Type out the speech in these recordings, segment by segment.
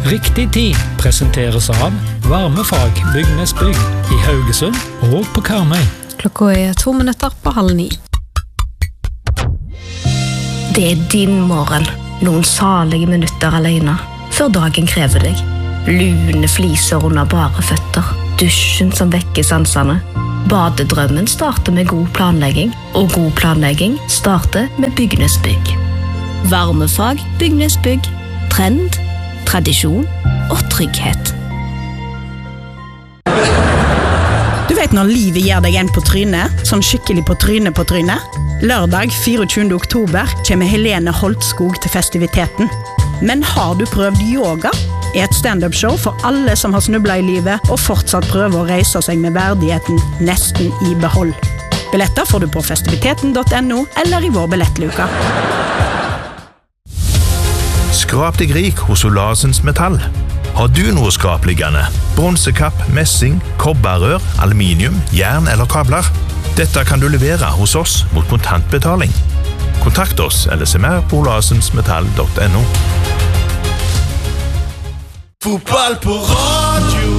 Riktig tid presenteres av Varmefag Bygnes Bygg i Haugesund og på Karmøy. Klokka 8:02. Det din morgen. Noen salige minutter alene. Før dagen krever deg. Lune fliser under bare føtter. Dusjen som vekker sansene. Badedrømmen starter med god planlegging. Og god planlegging starter med Bygnes Bygg. Varmefag Bygnes Bygg. Trend, tradisjon og trygghet. Du vet når livet gir deg en på trynet, sånn skikkelig på trynet. Lørdag 24. oktober kommer Helene Holtskog til festiviteten. Men har du prøvd yoga? Et stand-up-show for alle som har snublet i livet og fortsatt prøver å reise seg med verdigheten nesten i behold. Billetter får du på festiviteten.no eller i vår billettluka. Skrap deg rik hos Olasens Metall. Har du noe skrapliggende? Bronsekapp, messing, kobberrør, aluminium, jern eller kabler? Dette kan du levere hos oss mot kontantbetaling. Kontakt oss eller se mer på olasensmetall.no. Fotball på radio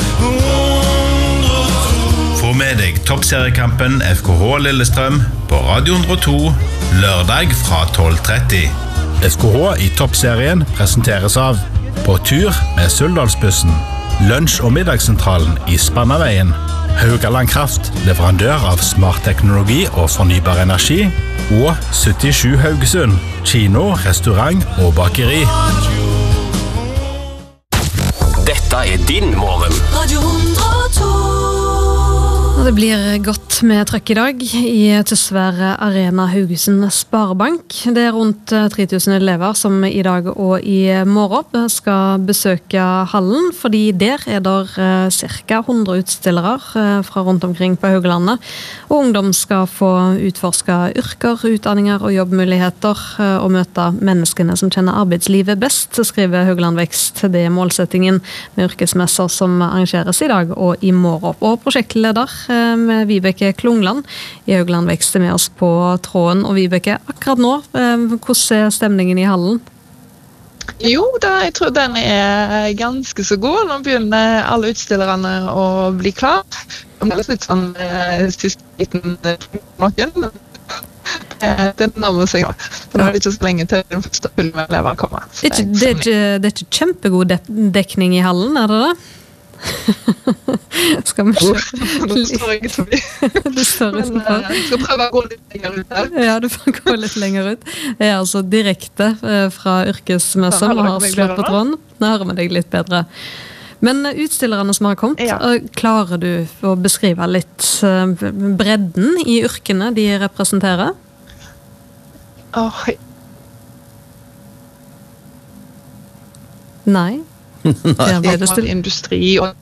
102. Få med deg toppseriekampen FKH Lillestrøm på Radio 102 lørdag fra 12:30. FKH i toppserien presenteres av På tur med Suldalsbussen, lunsj- og middagssentralen i Spannaveien, Haugaland Kraft, leverandør av smart teknologi og fornybar energi, og 77 Haugesund, kino, restaurant og bakeri. Dette din morgen. Radio 102. Og det blir godt med trøkk i dag i Tysvær Arena Haugesund Sparebank. Det er rundt 3000 elever som i dag og i morgen skal besøke hallen, fordi der er det cirka 100 utstillere fra rundt omkring på Haugalandet. Og ungdom skal få utforske yrker, utdanninger og jobbmuligheter og møte menneskene som kjenner arbeidslivet best, skriver Haugaland Vekst. Det er målsettingen med yrkesmesser som arrangeres i dag og i morgen. Og prosjektleder med Vibeke Klungland i Haugaland Vekst er med oss på tråden. Og Vibeke, akkurat nå, hvordan er stemningen i hallen? Jo, jeg tror den er ganske så god. Nå begynner alle utstillerne å bli klar. Det er litt sånn siste liten noen. Det nærmer seg nå. For nå er det ikke så lenge til den første fulle med elever kommer. Det er ikke kjempegod dekning i hallen, er det det? Skal vi se. Nå står jeg ikke forbi. Du står utenfor. Jeg skal prøve å gå litt lenger ut der. Ja, du får gå litt lenger ut. Det er altså direkte fra yrkesmessa. Vi har slått på tråden. Nå hører vi deg litt bedre. Men utstillerne som har kommet, klarer du å beskrive litt bredden i yrkene de representerer? Nei. Industri og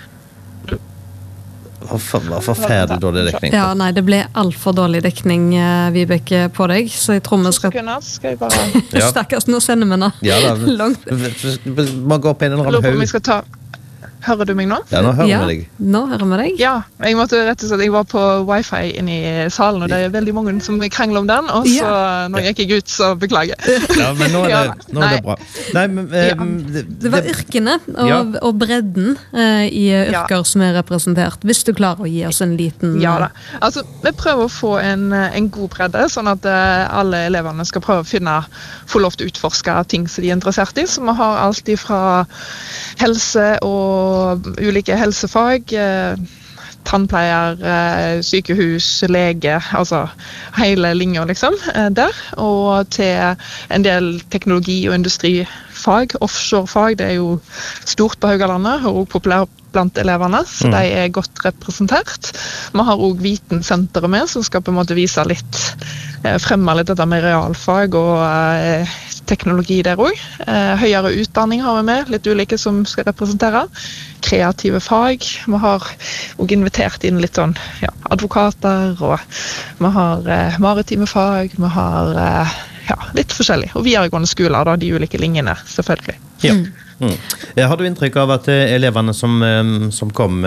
Hva forferdelig dårlig dekning? Ja, nei, det ble alt for dårlig dekning, Vibeke, på deg, så jeg tror vi skal jeg bare Stakkars, nå sender vi den. Ja da, langt. Man går på en eller annen haug. Hører du meg nå? Ja, nå hører vi deg. Nå hører vi deg. Ja, jeg måtte rett og slett, jeg var på wifi inne i salen, og det er veldig mange som krangler om den, og så når jeg gikk ut, så beklager. Ja, men nå er det bra. Nei, men, det var yrkene og bredden i yrker som er representert, hvis du klarer å gi oss en liten... Ja da, altså vi prøver å få en god bredde, sånn at alle eleverne skal prøve å få lov til å utforske ting som de er interessert i, så vi har alt fra helse og ulike helsefag, tannpleier, sykehus, lege, altså hele linjer liksom, der, og til en del teknologi- og industrifag, offshorefag, det er jo stort på Haugalandet, og også populært blant eleverne, så de er godt representert. Vi har også vitensenteret med, som skal på en måte vise litt, fremme litt dette med realfag og teknologi der også. Høyere utdanning har vi med, litt ulike som skal representere. Kreative fag. Vi har også invitert inn litt sånn advokater, og vi har maritime fag, vi har litt forskjellig. Og videregående skoler, da, de ulike linjene, selvfølgelig. Ja. Har du inntrykk av at elevene som kom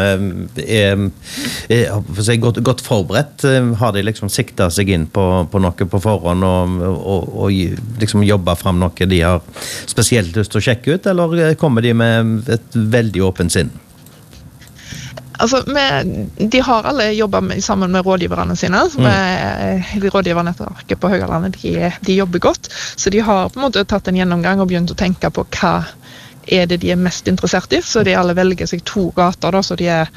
godt forberedt? Har de liksom siktet seg inn på noe på forhånd og liksom jobbet frem noe de har spesielt lyst til å sjekke ut, eller kommer de med et veldig åpent sinn? Altså, de har alle jobbet sammen med rådgiverne sine, som rådgivernettverket på Haugalandet, de jobber godt, så de har på en måte tatt en gjennomgang og begynt å tenke på hva det de mest interessert i, så de alle velger seg 2 gater, da, så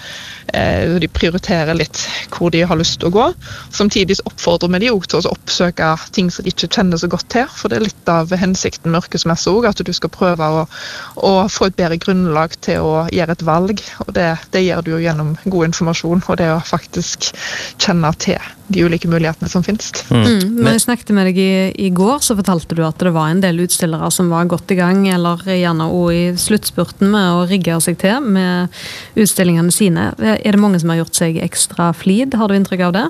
de prioriterer litt hvor de har lyst til å gå. Samtidig oppfordrer vi de også til å oppsøke ting som de ikke kjenner så godt til, for det litt av hensikten med yrkesmesse også, at du skal prøve å få et bedre grunnlag til å gjøre et valg, og det gjør du jo gjennom god informasjon, og det å faktisk kjenne til de ulike mulighetene som finnes. Når jeg snakket med deg i går, så fortalte du at det var en del utstillere som var godt i gang, eller gjerne også i sluttspurten med å rigge seg til med utstillingene sine. Det mange som har gjort seg ekstra flid? Har du inntrykk av det?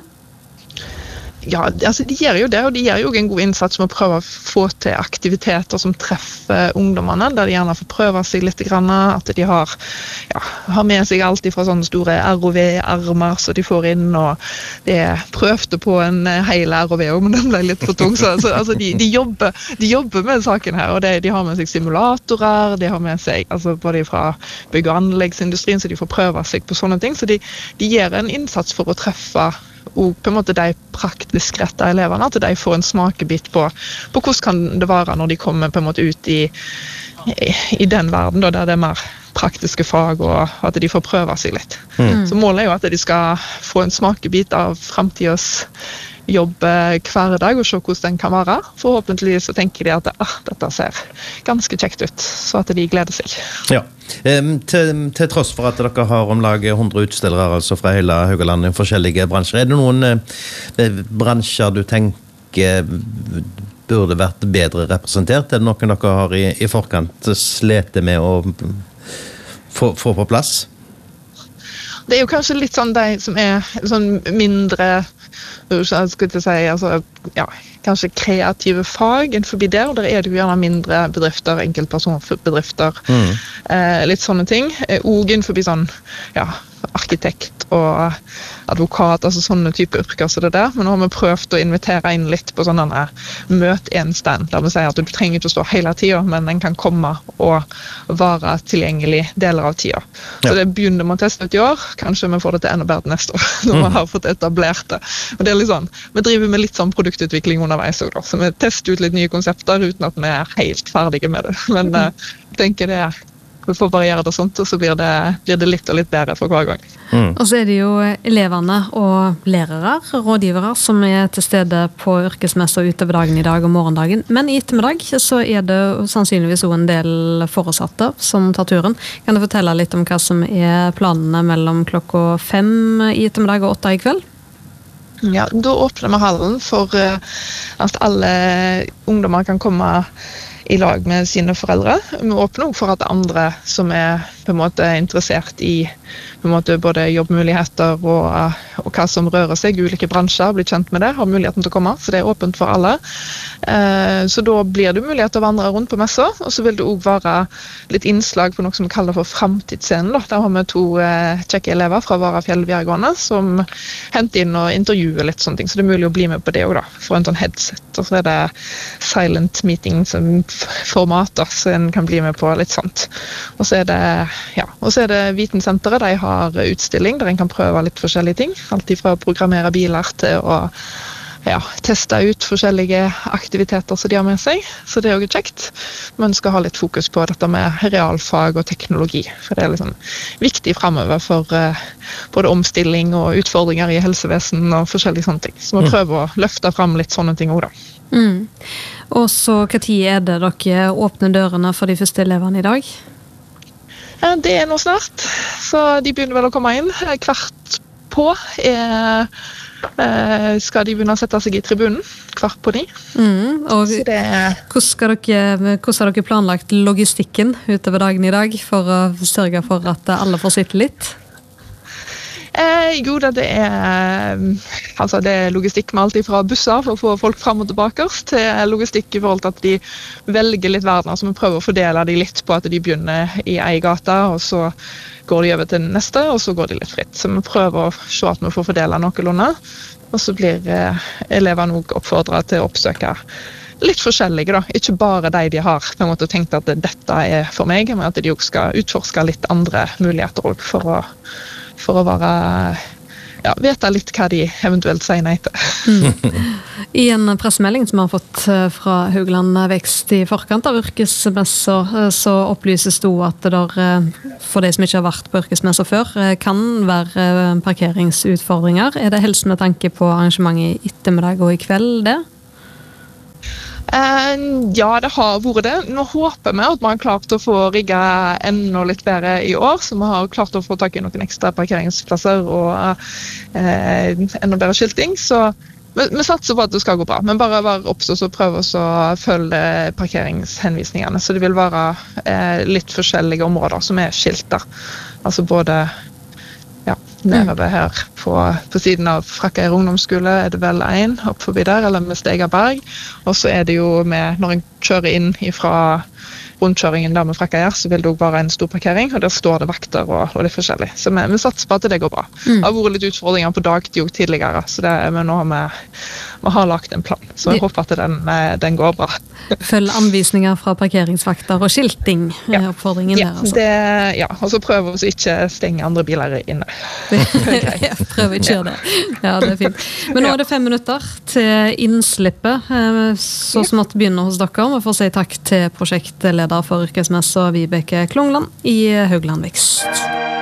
Ja, altså de gjør jo det, og de gjør jo en god innsats med å prøve å få til aktiviteter som treffer ungdommene, der de gjerne får prøve seg litt grann, at de har med seg alt fra sånne store ROV-armer som de får inn, og de prøvde på en hel ROV, men den ble litt for tung, så altså, de jobber med saken her, og de har med seg simulatorer, de har med seg både fra bygg- og anleggsindustrien, så de får prøve seg på sånne ting, så de gjør en innsats for å treffe og på en måte de praktisk rette eleverne, at de får en smakebit på hvordan kan det være når de kommer på en måte ut i den verden, da, der det mer praktiske fag, og at de får prøve seg litt. Så målet jo at de skal få en smakebit av fremtidens jobb hver dag, og se hvordan den kan være. Forhåpentlig så tenker de at dette ser ganske kjekt ut, så at de gleder seg. Ja. Til tross for at dere har om lag 100 utstillere altså fra hele Haugalandet i forskjellige bransjer, det noen bransjer du tenker burde vært bedre representert? Det noen dere har i forkant slete med å få på plass? Det jo kanskje litt sånn de som sånn mindre, skulle jeg si, kanskje kreative fag innenfor der, og der det jo gjerne mindre bedrifter, enkeltpersonbedrifter, litt sånne ting. Og innenfor sånn, arkitekt og advokat, altså sånne type yrker som det der. Men nå har vi prøvd å invitere inn litt på sånn møt en stand, der vi sier at du trenger ikke å stå hele tiden, men den kan komme og være tilgjengelig deler av tiden. Så det begynner vi å teste ut i år. Kanskje vi får det til enda bedre neste år, når vi har fått etablert det. Og det litt sånn, vi driver med litt sånn produktutvikling underveis også, så vi tester ut litt nye konsepter uten at vi helt ferdige med det. Men jeg tenker vi får bare gjøre det sånt, og så blir det litt og litt bedre for hver gang. Og så det jo elevene og lærere, rådgivere, som til stede på yrkesmesser utover dagen i dag og morgendagen. Men i ettermiddag så det sannsynligvis også en del foresatte som tar turen. Kan du fortelle litt om hva som planene mellom 5 i ettermiddag og 8 i kveld? Ja, da åpner vi hallen for at alle ungdommer kan komme i lag med sine foreldre. Vi åpner også for at andre som på en måte interessert i på en måte både jobbmuligheter og hva som rører seg i ulike bransjer, blir kjent med det, har muligheten til å komme, så det åpent for alle. Så da blir det mulighet til å vandre rundt på messer, og så vil det også være litt innslag på noe som vi kaller for Fremtidsscenen. Der har vi 2 kjekke elever fra Varafjell videregående som henter inn og intervjuer litt sånne ting, så det mulig å bli med på det også da, for en sånn headset. Og så det silent meeting som format, så en kan bli med på litt sånt. Og så det Vitensenteret, de har utstilling der en kan prøve litt forskjellige ting, alt fra å programmere biler til å teste ut forskjellige aktiviteter som de har med seg, så det jo kjekt. Men skal ha litt fokus på dette med realfag og teknologi, for det liksom viktig fremover for både omstilling og utfordringer i helsevesen og forskjellige sånne ting. Så vi prøver å løfte frem litt sånne ting også da. Og så hva tid det dere åpner dørene for de første elevene i dag? Det nå snart, så de begynner vel å komme inn. Kvart på skal de begynne å sette seg i tribunen, kvart på 9. Og hvordan har dere planlagt logistikken utover dagen i dag for å sørge for at alle får sitte litt? Jo, det er logistikk med alt fra busser for å få folk frem og tilbake, til logistikk i forhold til at de velger litt verdener, så vi prøver å fordele de litt på at de begynner i en gata, og så går de over til neste, og så går de litt fritt. Så vi prøver å se at vi får fordele noenlunde, og så blir elevene også oppfordret til å oppsøke litt forskjellige, da. Ikke bare de har på en måte tenkt at dette er for meg, men at de også skal utforske litt andre muligheter også for å være, vite litt hva de eventuelt sier nei til. I en pressemelding som vi har fått fra Haugland Vekst i forkant av yrkesmesser, så opplyses det at det der, for de som ikke har vært på yrkesmesser før, kan være parkeringsutfordringer. Er det helst med tanke på arrangementet i ettermiddag og i kveld det? Ja, det har vært det. Nå håper vi at vi har klart å få rigget enda litt bedre i år, så vi har klart å få tak i noen ekstra parkeringsplasser og enda bedre skilting, så vi satser på at det skal gå bra, men bare være oppstått og prøve å følge parkeringshenvisningene, så det vil være litt forskjellige områder som er skilter, altså både nedover her på siden av Frakkeier ungdomsskole er det vel en opp forbi der, eller med Stegaberg, og så er det jo når en kjører inn fra rundkjøringen der med Frakkeier, så vil det også være en stor parkering, og der står det vakter og litt forskjellig. Så vi satser på at det går bra. Det har vært litt utfordringer på dagtid tidligere, så men nå har vi lagt en plan, så jeg håper at den går bra. Følg anvisninger fra parkeringsvakter og skilting, oppfordringen der altså. Og så prøver vi ikke stenge andre biler inne. Prøv ikke gjøre det. Ja, det er fint. Men nå er det 5 minutter til innslippet, så smått begynner hos dere. Vi får si takk til prosjektleder for yrkesmesser Vibeke Klungland i Haugland Vekst.